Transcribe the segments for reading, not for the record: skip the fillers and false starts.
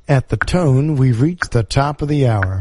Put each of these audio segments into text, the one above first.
At the tone, we've reached the top of the hour.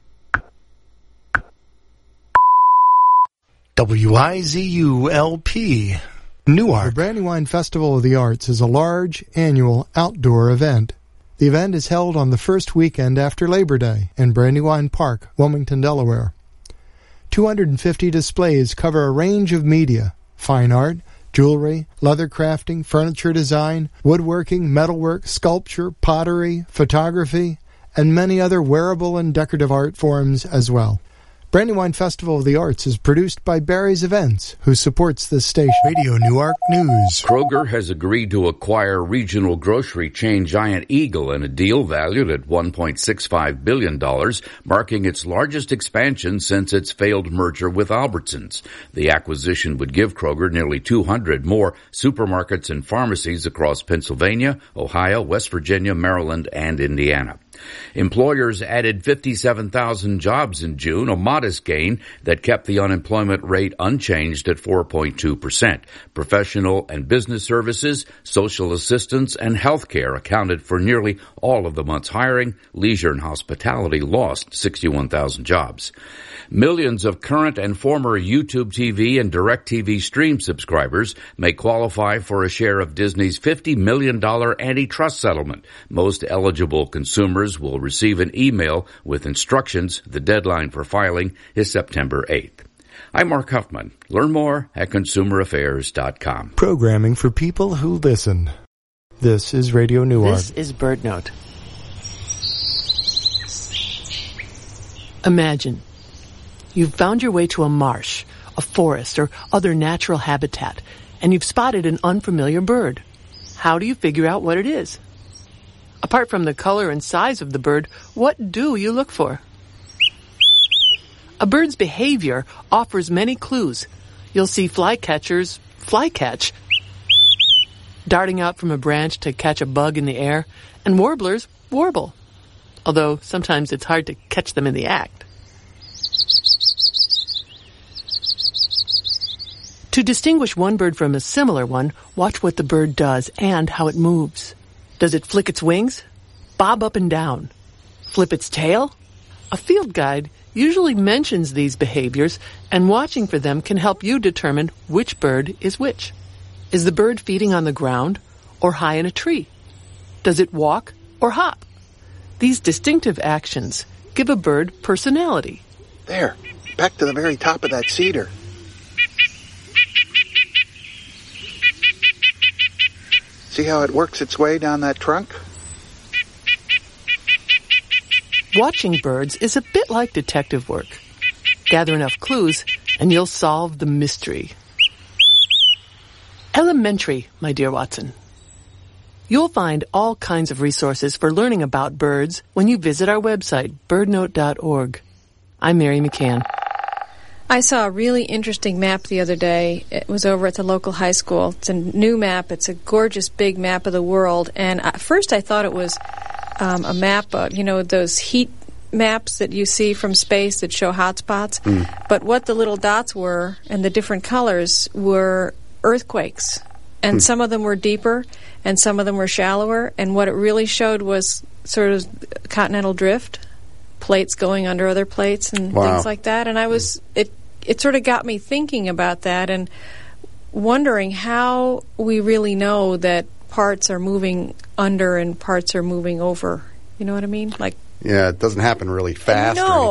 WIZU-LP, Newark. The Brandywine Festival of the Arts is a large, annual, outdoor event. The event is held on the first weekend after Labor Day in Brandywine Park, Wilmington, Delaware. 250 displays cover a range of media, fine art, jewelry, leather crafting, furniture design, woodworking, metalwork, sculpture, pottery, photography, and many other wearable and decorative art forms as well. Brandywine Festival of the Arts is produced by Barry's Events, who supports this station. Radio Newark News. Kroger has agreed to acquire regional grocery chain Giant Eagle in a deal valued at $1.65 billion, marking its largest expansion since its failed merger with Albertsons. The acquisition would give Kroger nearly 200 more supermarkets and pharmacies across Pennsylvania, Ohio, West Virginia, Maryland, and Indiana. Employers added 57,000 jobs in June, a modest gain that kept the unemployment rate unchanged at 4.2%. Professional and business services, social assistance, and healthcare accounted for nearly all of the month's hiring. Leisure and hospitality lost 61,000 jobs. Millions of current and former YouTube TV and DirecTV Stream subscribers may qualify for a share of Disney's $50 million antitrust settlement. Most eligible consumers will receive an email with instructions. The deadline for filing is September 8th. I'm Mark Huffman. Learn more at consumeraffairs.com. Programming for people who listen. This is Radio Newark. This is BirdNote. Imagine you've found your way to a marsh, a forest, or other natural habitat, and you've spotted an unfamiliar bird. How do you figure out what it is? Apart from the color and size of the bird, what do you look for? A bird's behavior offers many clues. You'll see flycatchers flycatch, darting out from a branch to catch a bug in the air, and warblers warble, although sometimes it's hard to catch them in the act. To distinguish one bird from a similar one, watch what the bird does and how it moves. Does it flick its wings? Bob up and down? Flip its tail? A field guide usually mentions these behaviors, and watching for them can help you determine which bird is which. Is the bird feeding on the ground or high in a tree? Does it walk or hop? These distinctive actions give a bird personality. There, back to the very top of that cedar. See how it works its way down that trunk? Watching birds is a bit like detective work. Gather enough clues, and you'll solve the mystery. Elementary, my dear Watson. You'll find all kinds of resources for learning about birds when you visit our website, birdnote.org. I'm Mary McCann. I saw a really interesting map the other day. It was over at the local high school. It's a new map. It's a gorgeous big map of the world. And at first I thought it was a map of, those heat maps that you see from space that show hot spots. But what the little dots were and the different colors were earthquakes. And some of them were deeper and some of them were shallower. And what it really showed was sort of continental drift, plates going under other plates and things like that. And it sort of got me thinking about that and wondering how we really know that parts are moving under and parts are moving over. You know what I mean? Yeah, it doesn't happen really fast. No.